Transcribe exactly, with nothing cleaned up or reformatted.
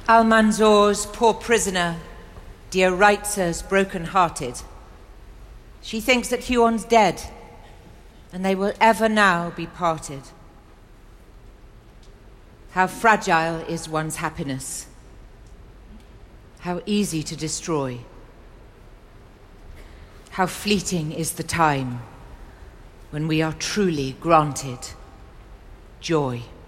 Almanzor's poor prisoner, dear Reitzer's broken-hearted. She thinks that Huon's dead, and they will ever now be parted. How fragile is one's happiness. How easy to destroy. How fleeting is the time when we are truly granted joy.